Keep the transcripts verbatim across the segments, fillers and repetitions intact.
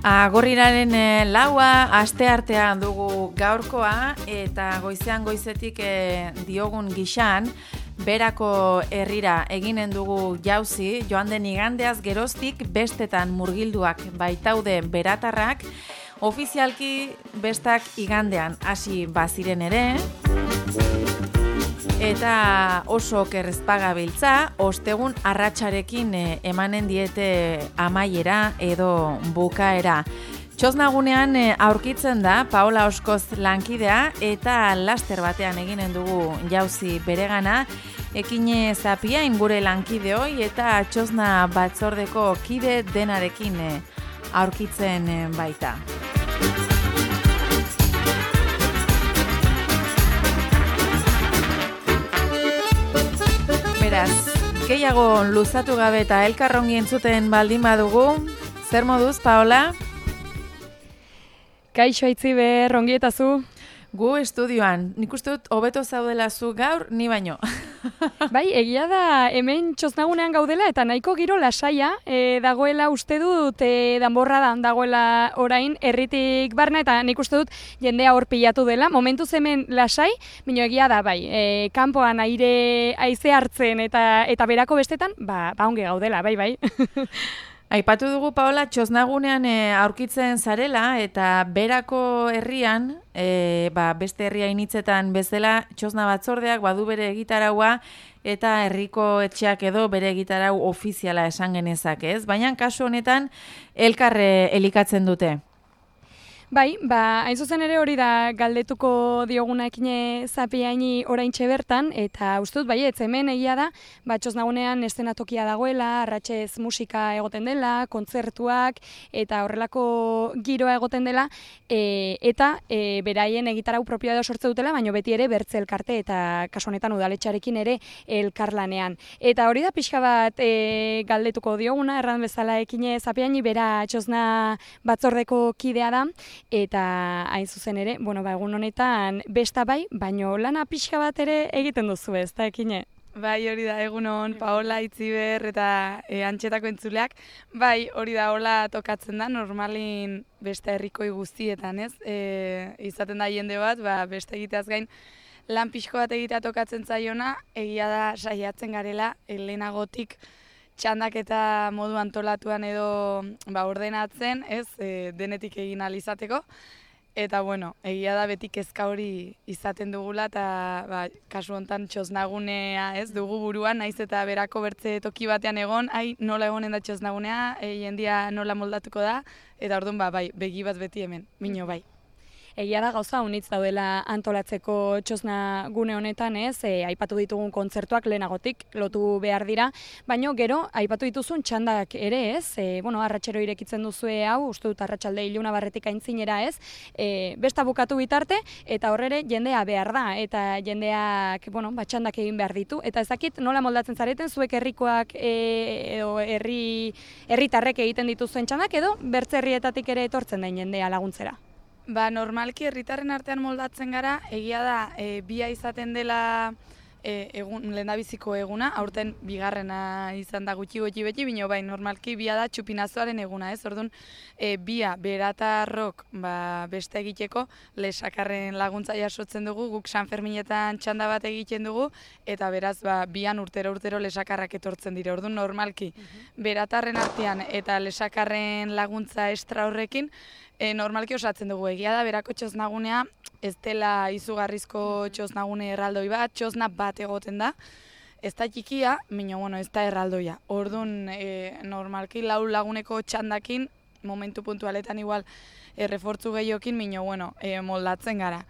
Agorriraren e, laua, aste artean dugu gaurkoa eta goizean goizetik e, diogun gixan, berako herrira eginen dugu jauzi, joan den igandeaz geroztik bestetan murgilduak baitaude beratarrak, ofizialki bestak igandean hasi baziren ere, eta oso kerrezpagabiltza, ostegun arratsarekin e, emanen diete amaiera edo bukaera. Txosnagunean e, aurkitzen da Paola Oskoz lankidea eta laster batean eginen dugu jauzi beregana, Ekine Zapiain gure lankideoi eta Txosna batzordeko kide denarekin e, aurkitzen e, baita. Beraz, gehiago luzatu gabe eta elkarrongi entzuten baldin badugu, zer moduz, Paola? Kaixo Aitziber, ongi eta zu? Gu estudioan, nik uste dut hobeto zaudela zu gaur, ni baino. Bai, egia da hemen txosnagunean gaudela eta nahiko giro lasaia e, dagoela uste dut e, danborradan dagoela orain herritik barna eta nik uste dut jendea hor pilatu dela. Momentuz hemen lasai, baina egia da bai, e, kanpoan aire haize hartzen eta eta berako bestetan, ba, ba onge gaudela, bai bai. Aipatu dugu, Paola, txosnagunean e, aurkitzen zarela eta berako herrian, e, ba, beste herria initzetan bezala, txosna batzordeak badu bere egitaraua eta herriko etxeak edo bere egitarau ofiziala esan genezak, ez? Baina kasu honetan elkarre elikatzen dute. Bai, ba, hain zuzen ere hori da galdetuko dioguna Ekine Zapiaini oraintxe bertan, eta uste dut baietz hemen egia da, ba, txosnagunean eszenatokia dagoela, arratsez musika egoten dela, kontzertuak, eta horrelako giroa egoten dela, e, eta e, beraien egitarau propioa da sortze dutela, baina beti ere bertze elkarte, eta kasu honetan udaletxarekin ere elkarlanean. Eta hori da pixka bat e, galdetuko dioguna, erran bezala Ekine Zapiaini, bera txosna batzordeko kidea da, eta hain zuzen ere, bueno, ba, egun honetan besta bai, baino lana pixka bat ere egiten duzu ez, da Ekine? Bai, hori da, egunon, Paola, Itziber eta e, antxetako entzuleak. Bai, hori da, hola tokatzen da, normalin beste herrikoi guztietan, ez? E, izaten da jende bat, ba, beste egiteaz gain, lan pixko bat egitea tokatzen zaiona, egia da saiatzen garela, lehenagotik, txandak eta modu antolatuan edo ba, ordenatzen, ez, e, denetik egin ahal izateko. Eta, bueno, egia da beti kezka hori izaten dugula eta ba, kasu hontan txosnagunea ez dugu buruan, naiz eta berako bertze toki batean egon, ai, nola egonen da txosnagunea, e, jendia nola moldatuko da, eta orduan ba, bai, begi bat beti hemen, mino bai. Egia da gauza unitz daudela antolatzeko txosna gune honetan, ez, e, aipatu ditugun kontzertuak lehenagotik lotu behar dira, baino gero aipatu dituzun txandak ere, ez, e, bueno, arratsero irekitzen duzue hau, uste dut arratsalde iluna barretik aintzinera, ez, e, besta bukatu bitarte eta horrere jendea behar da eta jendeak, bueno, ba, txandak egin behar ditu eta ez dakit nola moldatzen zareten zuek herrikoak e, edo herri herritarrek egiten dituzuen txandak edo bertze herrietatik ere etortzen den jendea laguntzera. Ba, normalki herritarren artean moldatzen gara, egia da, e, bia izaten dela e, egun, lehendabiziko eguna, aurten bigarrena izan da gutxi gutxi beti, bino bai, normalki bia da txupinazoaren eguna, ez? Orduan, e, bia beratarrok ba, beste egiteko, lesakarren laguntza jasotzen dugu, guk San Ferminetan txanda bat egiten dugu, eta beraz, ba, bian urtero urtero lesakarrak etortzen dira. Orduan, normalki, beratarren artean eta lesakarren laguntza estra horrekin, E, normalki osatzen dugu, egia da, berako txosnagunea, ez dela izugarrizko txosnagune erraldoi bat, txosna bat egoten da, ez da txikia, baina bueno, ez da erraldoia. Orduan, e, normalki lau laguneko txandakin, momentu puntualetan igual, e, refortzu gehiokin, baina bueno, e, moldatzen gara.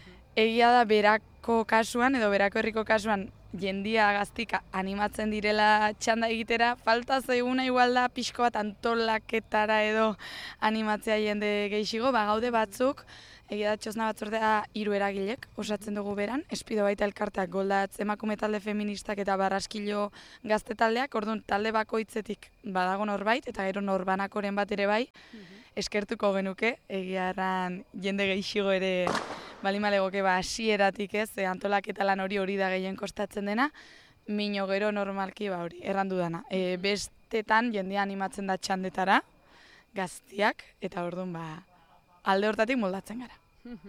Egia da, berako kasuan, edo berako herriko kasuan, jendia gaztika animatzen direla txanda egitera, falta zaiguna igual da pixko bat antolaketara edo animatzea jende gehiago, ba gaude batzuk, egia da txosna batzordea hiru eragilek osatzen dugu beran, espido baita elkarteak, Goldatz emakume talde feministak eta Barraskilo gazte taldeak, orduan talde bakoitzetik badago norbait, eta gero norbanakoren bat ere bai, eskertuko genuke, egia erran jende gehiago ere balimalegoke ba hasieratik ez, e, antolaketa lan hori hori da gehien kostatzen dena, mino gero normalki ba hori, errandu dana. E, bestetan jendea animatzen da txandetara, gaztiak, eta orduan ba, alde hortatik moldatzen gara.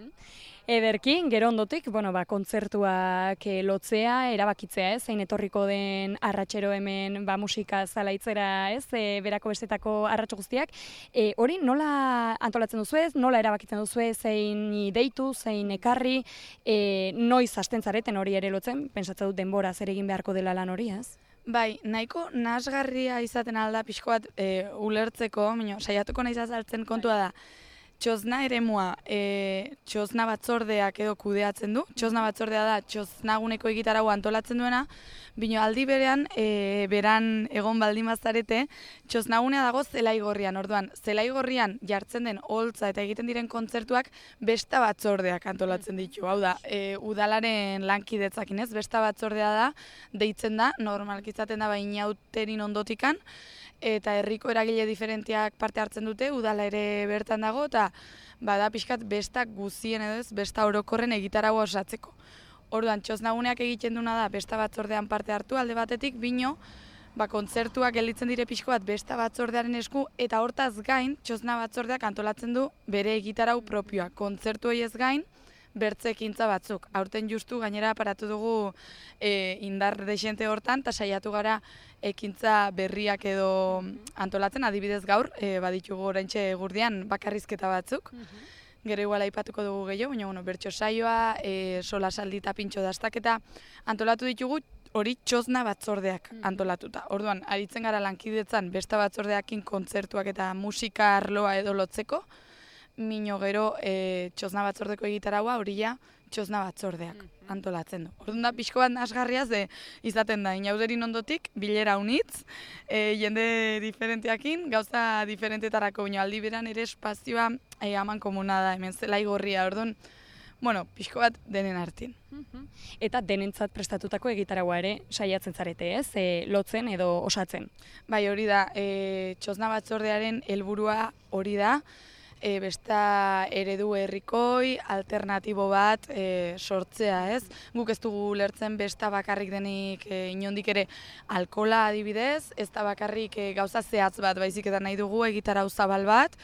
Ederki, gero ondotik, bueno, ba, kontzertuak eh, lotzea, erabakitzea, ez, zein etorriko den arratsero hemen ba, musika zalaitzera, ez, e, berako bestetako arratso guztiak. E, hori nola antolatzen duzu ez, nola erabakitzen duzu ez, zein deitu, zein ekarri, e, noiz hasten zareten hori ere lotzen, pentsatzen dut denbora zer egin beharko dela lan hori, ez? Bai, nahiko nasgarria izaten alda pixko bat e, ulertzeko, mino, saiatuko naiz azaltzen kontua da, txosna eremua e, txosna batzordeak edo kudeatzen du. Txosna batzordea da txosnaguneko egitarau antolatzen duena, bino aldi berean, e, beran egon baldin bazarete, txosnagunea dago Zelaigorrian. Orduan, Zelaigorrian jartzen den holtza eta egiten diren kontzertuak besta batzordeak antolatzen ditu. Hau da, e, udalaren lankidetzakin ez, besta batzordea da, deitzen da, normalkizaten da bainauterin ondotikan, eta herriko eragile diferenteak parte hartzen dute, udala ere bertan dago, eta bada pixkat bestak guzien edo ez, besta orokorren egitaragoa osatzeko. Orduan, txosnaguneak egiten duna da, besta batzordean parte hartu alde batetik, bino, ba, kontzertuak gelditzen dire pixko bat besta batzordearen esku, eta hortaz gain, txosna batzordeak antolatzen du bere egitarau propioa. Kontzertu horiez gain, bertze ekintza batzuk. Aurten justu gainera paratu dugu e, indar desente hortan, eta saiatu gara ekintza berriak edo antolatzen, adibidez gaur, e, baditugu oraintxe gurdian bakarrizketa batzuk. Gero igual aipatuko dugu gehiago, baina bueno, bertso saioa, e, sola saldi eta pintxo dastaketa antolatu ditugu hori txosna batzordeak antolatuta. Orduan, aritzen gara lankidetzan besta batzordeakin kontzertuak eta musika arloa edo lotzeko, mino gero e, txosna batzordeko egitaraua hori ja txosna batzordeak antolatzen du. Orduan da, pixko bat nasgarriaz de, izaten da, inauderin ondotik, bilera unitz, e, jende diferenteakin, gauza diferentetarako, baina aldi beran ere espazioa e, aman komuna da, hemen Zelaigorria, orduan, bueno, pixko bat denen artin. Eta denentzat prestatutako egitaragoa ere saiatzen zarete, ez? E, lotzen edo osatzen. Bai, hori da, e, txosna batzordearen helburua hori da, E, besta eredu herrikoi, alternatibo bat e, sortzea, ez? Guk ez dugu ulertzen besta bakarrik denik e, inondik ere alkola adibidez, ez da bakarrik e, gauza zehatz bat, baizik eta nahi dugu egitarau zabal bat,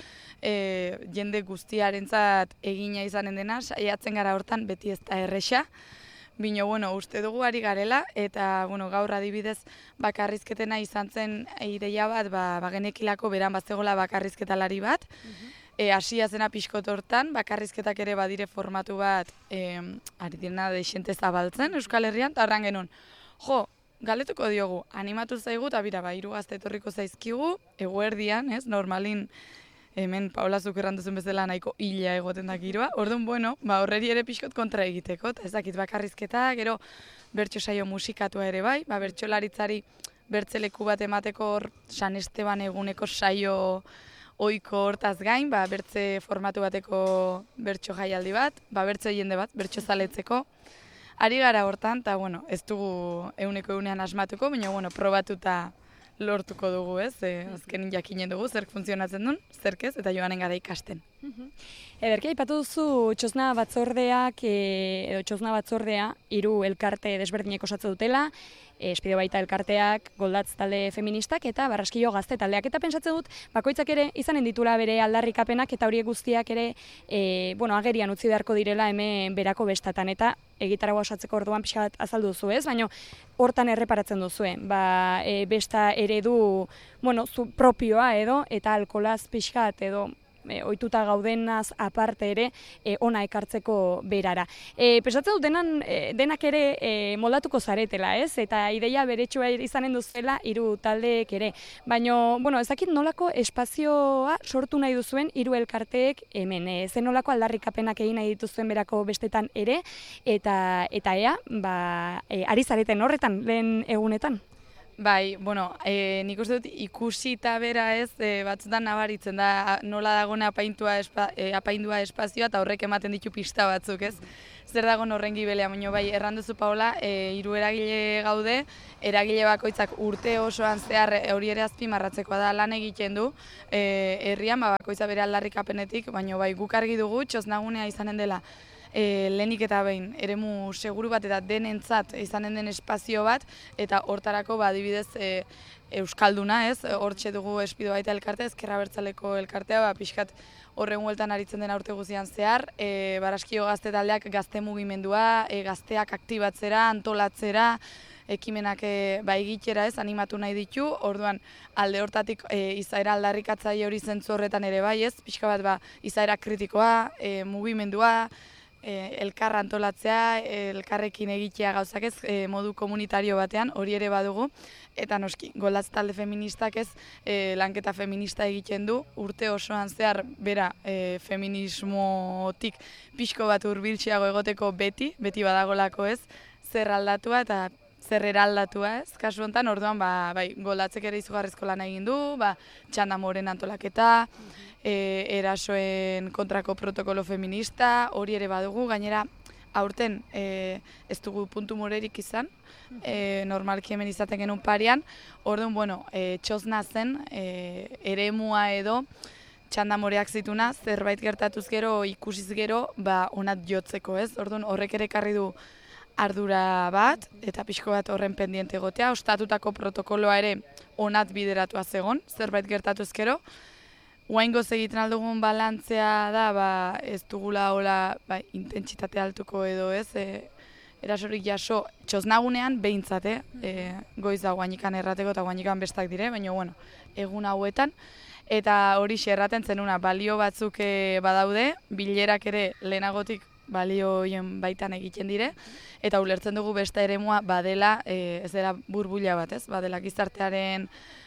e, jende guztiarentzat egina izanen dena, saiatzen gara hortan beti ez da erresa. Bino, bueno, uste dugu ari garela, eta bueno, gaur adibidez bakarrizketena izan zen ideia bat, ba, bagenekilako beran bazegola bakarrizketalari bat, E, asia zena pixkot hortan, bakarrizketak ere badire formatu bat e, ari direna desente zabaltzen Euskal Herrian, eta arran genuen, jo, galetuko diogu, animatu zaigu, eta bira, ba, hiru gazte etorriko zaizkigu, eguerdian, ez, normalin, hemen Paula zuk erranduzun bezala nahiko hila egoten da giroa, orduan, bueno, ba, horreri ere pixkot kontra egiteko, eta ez dakit bakarrizketa, gero bertso saio musikatua ere bai, ba, bertsolaritzari bertzeleku bat emateko hor San Esteban eguneko saio oiko hortaz gain, ba, bertze formatu bateko bertso jaialdi bat, ba, bertso jende bat, bertso zaletzeko. Ari gara hortan, eta bueno, ez dugu euneko eunean asmatuko, baina bueno, probatuta lortuko dugu, ez? E, azkenin jakinen dugu, zerk funtzionatzen duen, zerk ez, eta joanen gara ikasten. Ederki, aipatu duzu txosna batzordeak, e, edo txosna batzordea, hiru elkarte desberdinek osatzen dutela, Espideo baita elkarteak, Goldatz talde feministak eta Barraskilo gazte taldeak. Eta pentsatzen dut, bakoitzak ere izanen ditula bere aldarrikapenak eta horiek guztiak ere e, bueno, agerian utzi beharko direla hemen berako bestatan. Eta egitaragoa osatzeko orduan pixka bat azaldu duzu, ez? Baina hortan erreparatzen duzuen. Ba, e, besta eredu bueno, zu propioa edo eta alkolaz pixkat edo E, ohituta gaudenaz aparte ere e, ona ekartzeko berara. E, Pensatzen dut denan, e, denak ere e, moldatuko zaretela, ez? Eta ideia beretsua izanen duzela hiru taldeek ere. Baina, bueno, ez dakit nolako espazioa sortu nahi duzuen hiru elkarteek hemen. E, zen nolako aldarrikapenak egin nahi dituzuen berako bestetan ere, eta, eta ea, ba, e, ari zareten horretan, lehen egunetan. Bai, bueno, e, nik uste dut ikusita bera ez, e, batzutan nabaritzen da nola dagoen apaindua, espa, e, apaindua espazioa eta horrek ematen ditu pista batzuk, ez? zer dago horren gibelea, baina bai, erranduzu Paola, e, hiru eragile gaude, eragile bakoitzak urte osoan zehar hori ere azpimarratzekoa da lan egiten du, e, herrian ba, bakoitza bere aldarrikapenetik, baina bai, guk argi dugu, txosnagunea izanen dela, E, lehenik eta behin, eremu seguru bat eta denentzat izanen den espazio bat, eta hortarako ba, adibidez e, Euskalduna, ez? Hortxe dugu Espido Baita elkartea, Ezkerra Abertzaleko elkartea, ba, pixkat horren hueltan aritzen den urte guztian zehar, e, Baraskio Gazte taldeak gazte mugimendua, e, gazteak aktibatzera, antolatzera, ekimenak e, ba, egitera ez, animatu nahi ditu, orduan alde hortatik e, izaera aldarrikatzaile hori zentzu horretan ere bai ez, pixka bat ba, izaera kritikoa, e, mugimendua, E, elkarra antolatzea, elkarrekin egitea gauzak ez, e, modu komunitario batean, hori ere badugu, eta noski, Golatz talde feministak ez, e, lanketa feminista egiten du, urte osoan zehar, bera, e, feminismotik pixko bat hurbiltzeago egoteko beti, beti badagolako ez, zer aldatua eta zer eraldatua ez, kasu honetan, orduan, ba, bai, Golatzek ere izugarrizko lan egin du, ba, txanda moren antolaketa, e, erasoen kontrako protokolo feminista, hori ere badugu, gainera, aurten e, ez dugu puntu morerik izan, e, normalki hemen izaten genuen parian, orduan, bueno, e, txosna zen, e, eremua edo, txanda moreak zituna, zerbait gertatuz gero, ikusiz gero, ba, onat jotzeko ez, orduan, horrek ere ekarri du, ardura bat, eta pixko bat horren pendiente egotea, ostatutako protokoloa ere onat bideratua zegon, zerbait gertatu ezkero. Oaingoz egiten aldugun balantzea da, ba, ez dugula hola ba, intentsitate altuko edo ez, e, erasorik jaso txosnagunean behintzate, e, goiz da guainikan errateko eta guainikan bestak dire, baina bueno, egun hauetan. Eta hori erraten zenuna, balio batzuk e, badaude, bilerak ere lehenagotik balio hoien baitan egiten dire, eta ulertzen dugu beste eremua badela, e, ez dela burbuila bat, ez? Badela gizartearen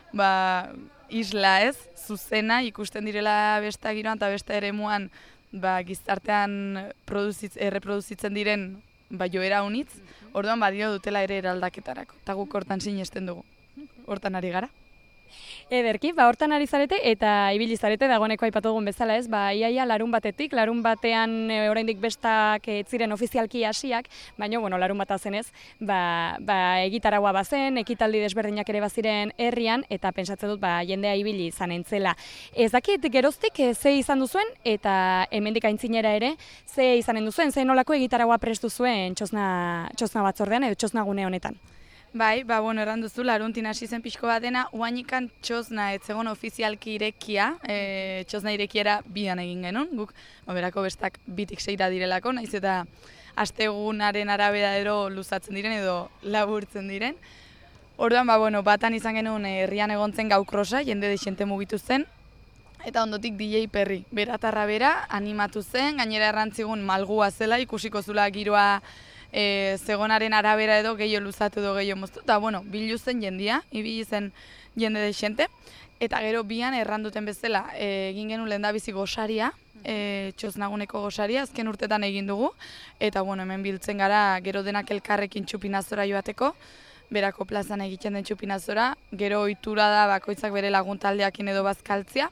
ba, isla, ez? Zuzena ikusten direla beste giroan eta beste eremuan ba, gizartean erreproduzitzen diren ba, joera unitz, orduan badio dutela ere eraldaketarako, eta guk hortan sinesten dugu, hortan ari gara. Ederki, ba, hortan ari zarete eta ibili zarete dagoeneko aipatu dugun bezala ez, ba, iaia larun batetik, larun batean e, oraindik bestak ez ziren ofizialki hasiak, baina, bueno, larun bata zenez, ba, ba, egitaragua bazen, ekitaldi desberdinak ere baziren herrian, eta pentsatzen dut, ba, jendea ibili izan entzela. Ez dakit, geroztik, ze izan duzuen, eta hemendik aintzinera ere, ze izanen duzuen, ze nolako egitaragua prestu zuen txosna, txosna batzordean edo txosnagune honetan. Bai, ba, bueno, erran duzu, laruntin hasi zen pixko bat dena, uainikan txosna ez zegoen ofizialki irekia, e, txosna irekiera bian egin genuen, guk, ba, berako bestak bitik seira direlako, naiz eta astegunaren arabera ero luzatzen diren edo laburtzen diren. Orduan, ba, bueno, batan izan genuen herrian egontzen gau krosa, jende desente mugitu zen, eta ondotik D J Perry, beratarra bera, animatu zen, gainera errantzigun malgua zela, ikusiko zula giroa, E, zegonaren arabera edo gehiago luzatu edo gehiago moztu, eta bueno, bilu zen jendia, ibili zen jende desente, eta gero bian erranduten bezala e, egin genuen lehendabizi gosaria, e, txosnaguneko gosaria, azken urtetan egin dugu, eta bueno, hemen biltzen gara gero denak elkarrekin txupinazora joateko, berako plazan egiten den txupinazora, gero ohitura da bakoitzak bere laguntaldeakin edo bazkaltzia,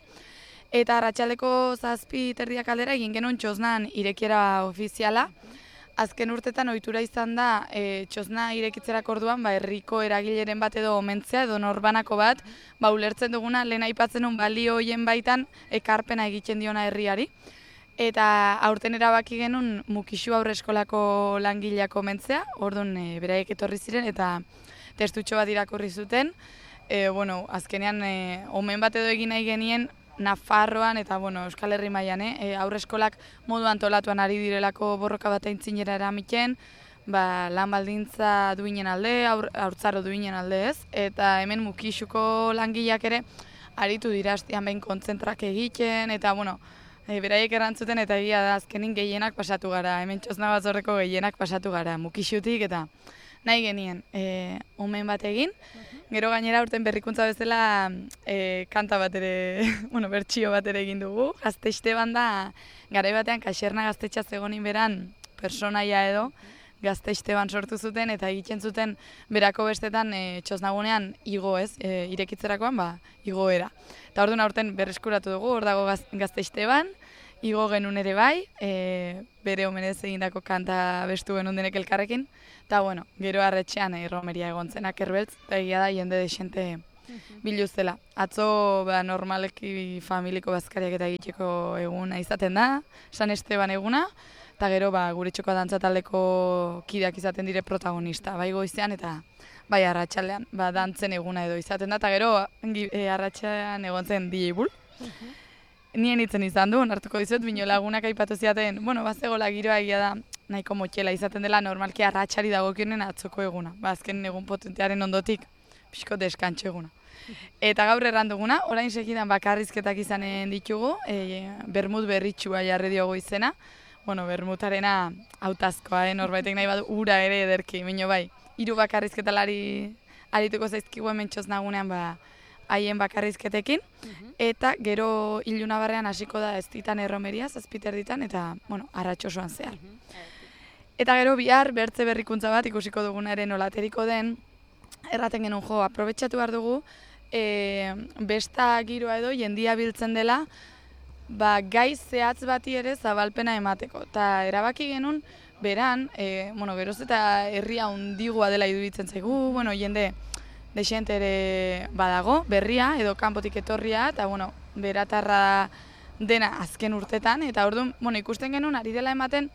eta arratsaldeko zazpi terdiak aldera egin genuen txosnan irekiera ofiziala. Azken urtetan ohitura izan da, e, txosna irekitzerak orduan, ba, herriko eragileren bat edo omentzea edo norbanako bat, ba, ulertzen duguna, lehen aipatzen un balio hoien baitan ekarpena egiten diona herriari. Eta aurten erabaki genuen Mukixu Aurreskolako langileak omentzea, orduan e, beraiek etorri ziren eta testutxo bat irakurri zuten. E, bueno, azkenean e, omen bat edo egin nahi genien, Nafarroan eta bueno, Euskal Herri mailan, eh, aurreskolak modu antolatuan ari direlako borroka bat aintzinera eramiken, ba, lan baldintza duinen alde, aur, aurtzaro duinen alde ez, eta hemen Mukixuko langileak ere aritu dira hastian behin kontzentrak egiten, eta bueno, e, beraiek erantzuten eta egia da azkenin gehienak pasatu gara, hemen txosna batzorreko gehienak pasatu gara, Mukixutik eta nahi genien e, omen bat egin. Gero gainera urten berrikuntza bezala e, kanta bat ere, bueno, bertsio bat ere egin dugu. Gazteizte banda, garai batean Kaxerna gaztetxa zegonin beran personaia edo Gazteizte ban sortu zuten eta egiten zuten berako bestetan e, txosnagunean igo ez, e, irekitzerakoan ba, igoera. Eta orduan aurten berreskuratu dugu, hor dago Gazteizte ban, igo genuen ere bai, e, bere omenez egindako kanta bestu genuen denek elkarrekin, eta bueno, gero arretxean e, romeria egon zen akerbeltz, eta egia da jende desente biluzela. Atzo ba, normaleki familiko bazkariak eta egiteko eguna izaten da, San Esteban eguna, eta gero ba, gure txoko dantzataldeko kideak izaten dire protagonista, bai goizean eta bai arratsaldean, ba, dantzen eguna edo izaten da, eta gero e, arratsaldean egon zen D J Bull. Nien itzen izan du, hartuko dizut, bino lagunak aipatu ziaten, bueno, bazegola giroa egia da, nahiko motxela izaten dela normalki arratsari dagokionen atzoko eguna. Ba, azken egun potentearen ondotik, pixko deskantxo eguna. Eta gaur erranduguna, orain segidan bakarrizketak izanen ditugu, e, bermut berritxua jarri diogu izena. Bueno, bermutarena hautazkoa, eh? Norbaitek nahi badu ura ere ederki, bino bai. Hiru bakarrizketalari arituko zaizkigu hemen txosnagunean ba, haien bakarrizketekin. Eta gero iluna barrean hasiko da ez ditan erromeria, zazpiter ditan, eta bueno, arratxosoan zehar. Eta gero bihar bertze berrikuntza bat ikusiko duguna ere nolateriko den, erraten genuen jo, aprobetxatu behar dugu, e, besta giroa edo jendia biltzen dela, ba, gai zehatz bati ere zabalpena emateko. Eta erabaki genuen, beran, e, bueno, geroz eta herria hundigua dela iruditzen zaigu, bueno, jende desente ere badago, berria edo kanpotik etorria, eta bueno, beratarra dena azken urtetan, eta orduan, bueno, ikusten genuen ari dela ematen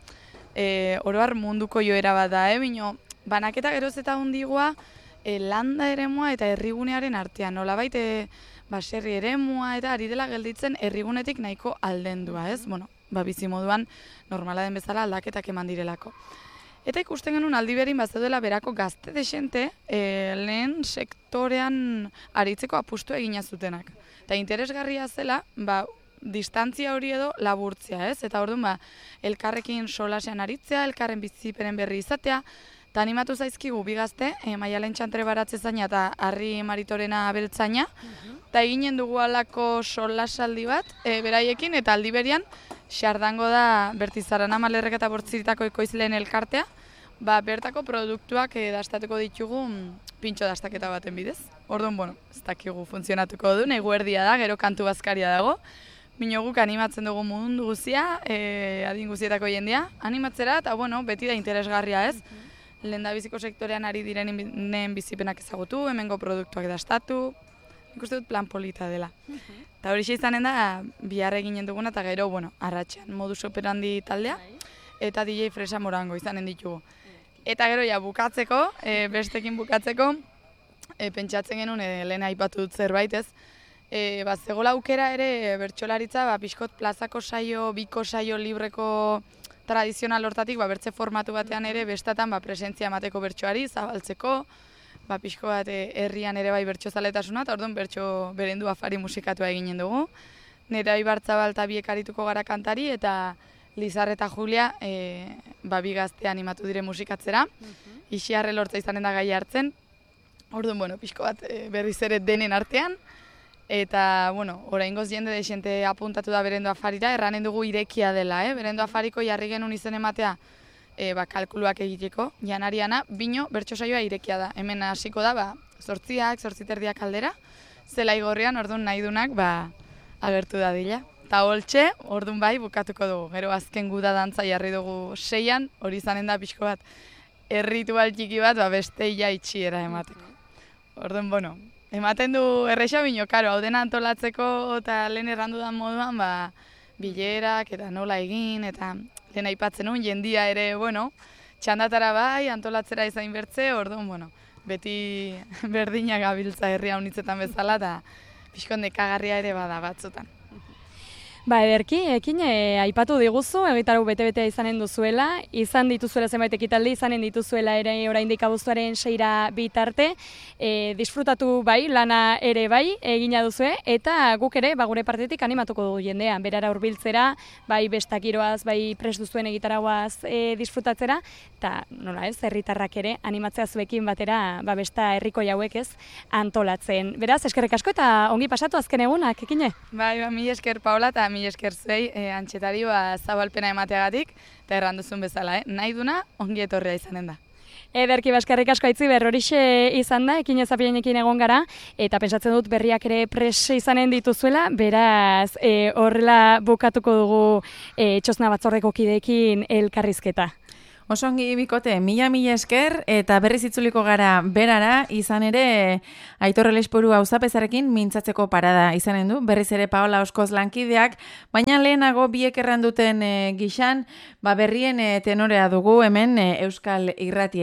e, oroar munduko joera bat da, eh? Bino, banaketa geroz eta hundigua e, landa eremua eta herrigunearen artean, nolabait e, baserri eremua eta ari dela gelditzen herrigunetik nahiko aldendua, ez? Bueno, ba, bizimoduan normala den bezala aldaketak eman direlako. Eta ikusten genuen aldi berin bazeudela berako gazte desente e, lehen sektorean aritzeko apustu egina zutenak. Eta interesgarria zela, ba, distantzia hori edo laburtzea, ez? Eta orduan, ba, elkarrekin solasean aritzea, elkarren biziperen berri izatea, eta animatu zaizkigu bi gazte, e, Maialen Txantre baratze zaina eta Harri Maritorena abeltzaina, eta eginen dugu alako solasaldi bat, e, beraiekin, eta aldi berian, xardango da Bertizarana Malerrek eta Bortziritako ekoizleen elkartea, ba, bertako produktuak e, dastatuko ditugu pintxo dastaketa baten bidez. Orduan, bueno, ez dakigu funtzionatuko du, eguerdia da, gero kantu bazkaria dago. Bino guk animatzen dugu mundu guzia, e, adin guzietako jendea, animatzera, eta bueno, beti da interesgarria ez. Lehendabiziko sektorean ari direnen bizipenak ezagutu, hemengo produktuak dastatu, ikuste dut plan polita dela. Eta hori izanen da, bihar eginen duguna, eta gero, bueno, arratxean modus operandi taldea, eta D J Fresa Morango izanen ditugu. Eta gero, ja, bukatzeko, e, bestekin bukatzeko, e, pentsatzen genuen, e, lehen aipatu dut zerbait ez, e, ba, zegoela aukera ere bertsolaritza, ba, pixkot plazako saio, biko saio libreko tradizional hortatik, ba, bertze formatu batean ere, bestatan, ba, presentzia emateko bertsoari, zabaltzeko, ba, pixko bat herrian ere bai bertso zaletasuna, eta orduan bertso berendu afari musikatua eginen dugu. Nera Ibarzabal eta biek arituko gara kantari, eta Lizar eta Julia e, ba, bi gazte animatu dire musikatzera. Ixiarre lortza izanen da gai hartzen. Orduan, bueno, pixko bat e, berriz ere denen artean. Eta, bueno, oraingoz jende desente apuntatu da berendu afarira, erranen dugu irekia dela, eh? Berendu afariko jarri genuen izen ematea, E, ba, kalkuluak egiteko, janariana, bino, bertso saioa irekia da. Hemen hasiko da, ba, zortziak, zortziterdiak aldera, zela igorrian, orduan nahi dunak, ba, agertu da dila. Ta holtxe, orduan bai, bukatuko dugu. Gero azken guda dantza jarri dugu seian, hori izanen da pixko bat, erritual txiki bat, ba, beste ia itxiera emateko. Orduan, bueno, ematen du erresa bino, karo, hau dena antolatzeko eta lehen errandudan moduan, ba, bilerak eta nola egin, eta lehen aipatzen nuen, jendia ere, bueno, txandatara bai, antolatzera izain bertze, orduan, bueno, beti berdinak gabiltza herria unitzetan bezala, eta pixkon dekagarria ere bada batzutan. Ba, ederki, ekin, e, aipatu diguzu, egitarau bete-betea izanen duzuela, izan dituzuela zenbait ekitaldi, izanen dituzuela ere oraindik abuztuaren seira bitarte, e, disfrutatu bai, lana ere bai, egina duzue, eta guk ere, ba, gure partetik animatuko dugu jendean, berara hurbiltzera, bai bestakiroaz, bai prest duzuen egitarauaz e, disfrutatzera, eta nola ez, herritarrak ere animatzea zuekin batera, ba, besta herriko jauek ez, antolatzen. Beraz, eskerrik asko eta ongi pasatu azken egunak, ekine? Bai, ba, mi esker Paula eta mi esker zuei e, antxetari ba, zabalpena emateagatik, eta erranduzun bezala, eh? Nahi duna ongi etorria izanen da. Ederki baskarrik asko Aitziber, horixe izan da, ekin ezapienekin egon gara, eta pentsatzen dut berriak ere pres izanen dituzuela, beraz e, horrela bukatuko dugu e, txosna batzorreko kideekin elkarrizketa. Osongi bikote, mila mila esker eta berriz itzuliko gara berara, izan ere Aitor Elesporu auzapezarekin mintzatzeko parada izanen du, berriz ere Paola Oskoz lankideak, baina lehenago biek erranduten e, gixan, ba berrien e, tenorea dugu hemen e, Euskal Irrati